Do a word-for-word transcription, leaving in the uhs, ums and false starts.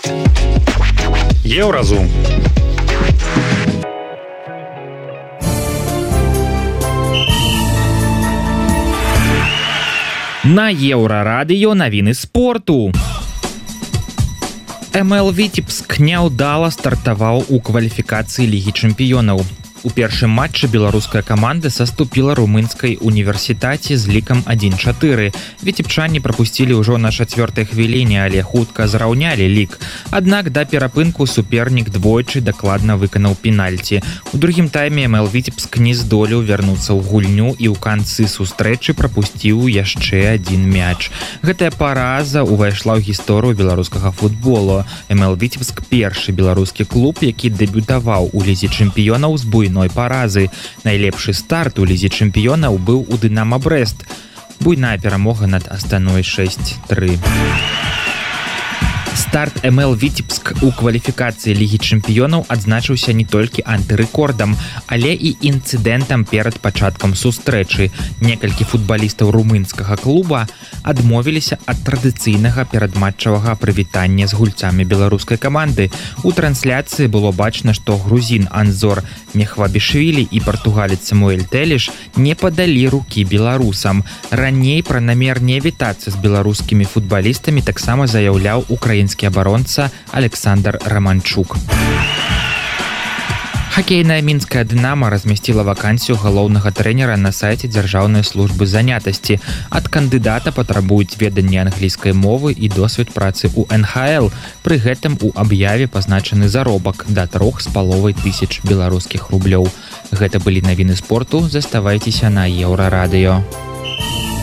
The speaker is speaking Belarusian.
Еўразум. На Еўрарадыё навіны спорту. эм эл Віцебск няўдала стартаваў у кваліфікацыі Лігі чэмпіёнаў. У першым матчы беларуская каманда саступіла румынскай універсітэце з лікам адзін чатыры. Віцебчане прапусцілі ўжо на чацвёртай хвіліне, але хутка зраўнялі лік. Аднак да перапынку супернік двойчы дакладна выканаў пенальці. У другім тайме эм эл Віцебск не здолеў вярнуцца ў гульню і ў канцы сустрэчы прапусціў яшчэ адзін мяч. Гэтая параза увайшла ў гісторыю беларускага футболу. эм эл Віцебск першы беларускі клуб, які дэбютаваў у лізе чэмпіёнаў з буйной паразы. Найлепшы старт у лізе чэмпіёнаў быў у Дынама Брэст. Буйная перамога над Астаной шэсць тры. Старт эм эл Віцебск у кваліфікацыі Лігі чэмпіёнаў адзначыўся не толькі антырэкордам, але і інцыдэнтам перад пачаткам сустрэчы. Некалькі футбалістаў румынскага клуба адмовіліся ад традыцыйнага перадматчавага прывітання з гульцамі беларускай каманды. У трансляцыі было бачна, што грузін Анзор Мехвабішвілі і партугалец Самуэль Тэліш не падалі рукі беларусам. Раней пра намер не вітацца з беларускімі футбалістамі таксама заяўляў украінскі абаронца Александр Раманчук. Хакейная мінская «Дынама» размясціла вакансію галоўнага трэнера на сайце Дзяржаўнай службы занятасці. Ад кандыдата патрабуюць веданне англійскай мовы і досвед працы ў эн ха эл. Пры гэтым у аб'яве пазначаны заробак да трох з паловай тысяч беларускіх рублёў. Гэта былі навіны спорту. Заставайцеся на Еўрарадыё.